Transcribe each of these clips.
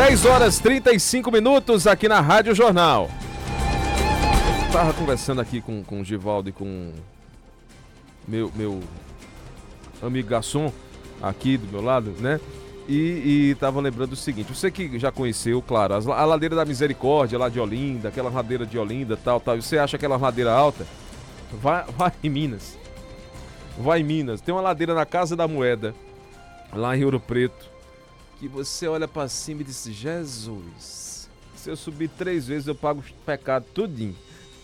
10h35 aqui na Rádio Jornal. Eu tava conversando aqui com o Givaldo e com meu amigo garçom aqui do meu lado, né? E tava lembrando o seguinte, você que já conheceu, claro, a ladeira da Misericórdia lá de Olinda, aquela ladeira de Olinda, tal, você acha aquela ladeira alta? Vai em Minas. Vai em Minas. Tem uma ladeira na Casa da Moeda, lá em Ouro Preto, que você olha pra cima e diz, Jesus, se eu subir 3 vezes eu pago o pecado tudinho.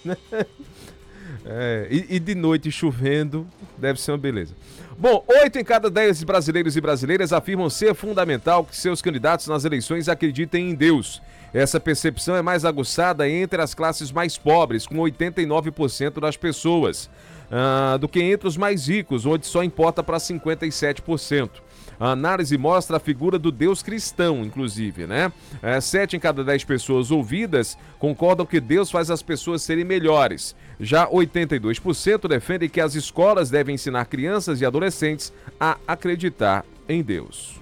E de noite chovendo, deve ser uma beleza. Bom, 8 em cada 10 brasileiros e brasileiras afirmam ser fundamental que seus candidatos nas eleições acreditem em Deus. Essa percepção é mais aguçada entre as classes mais pobres, com 89% das pessoas, do que entre os mais ricos, onde só importa para 57%. A análise mostra a figura do Deus cristão, inclusive, né? 7 em cada 10 pessoas ouvidas concordam que Deus faz as pessoas serem melhores. Já 82% defendem que as escolas devem ensinar crianças e adolescentes a acreditar em Deus.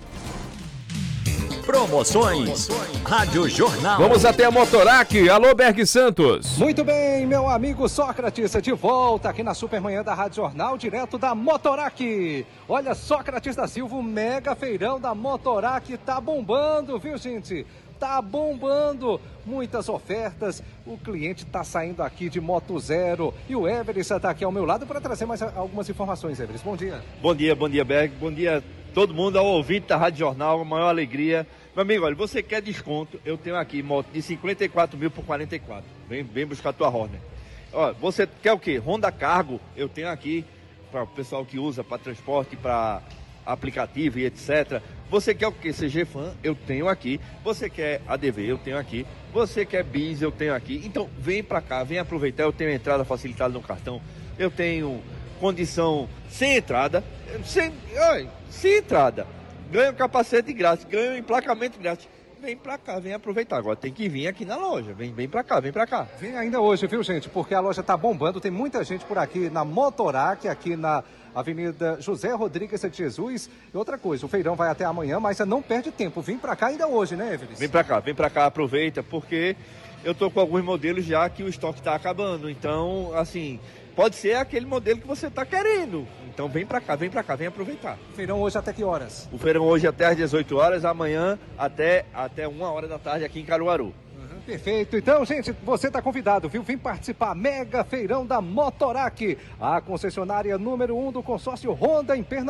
Promoções Rádio Jornal. Vamos até a Motorac. Alô, Berg Santos. Muito bem, meu amigo Sócrates, de volta aqui na Supermanhã da Rádio Jornal, direto da Motorac. Olha, Sócrates da Silva, o mega feirão da Motorac tá bombando, viu, gente? Tá bombando, muitas ofertas, o cliente tá saindo aqui de Moto Zero e o Everest tá aqui ao meu lado para trazer mais algumas informações. Everest, bom dia. Bom dia, Berg, bom dia todo mundo, ao ouvinte da Rádio Jornal, a maior alegria. Meu amigo, olha, você quer desconto, eu tenho aqui moto de 54 mil por 44, vem buscar a tua Horner. Ó, você quer o quê? Honda Cargo, eu tenho aqui, para o pessoal que usa para transporte, para aplicativo e etc. Você quer o quê? CG Fan, eu tenho aqui. Você quer ADV, eu tenho aqui. Você quer Bis, eu tenho aqui. Então, vem pra cá, vem aproveitar. Eu tenho entrada facilitada no cartão. Eu tenho condição sem entrada. Sem entrada. Ganho capacete grátis, ganho emplacamento grátis. Vem pra cá, vem aproveitar. Agora tem que vir aqui na loja. Vem pra cá, vem pra cá. Vem ainda hoje, viu, gente? Porque a loja tá bombando. Tem muita gente por aqui na Motorac, aqui na Avenida José Rodrigues de Jesus. E outra coisa, o feirão vai até amanhã, mas você não perde tempo. Vem pra cá ainda hoje, né, Everest? Vem pra cá, aproveita, porque eu tô com alguns modelos já que o estoque tá acabando. Então, assim, pode ser aquele modelo que você tá querendo. Então vem pra cá, vem aproveitar. O feirão hoje até que horas? O feirão hoje até às 18 horas, amanhã até 1 hora da tarde aqui em Caruaru. Perfeito. Então, gente, você está convidado, viu? Vem participar. Mega Feirão da Motorac, a concessionária número 1 do consórcio Honda em Pernambuco.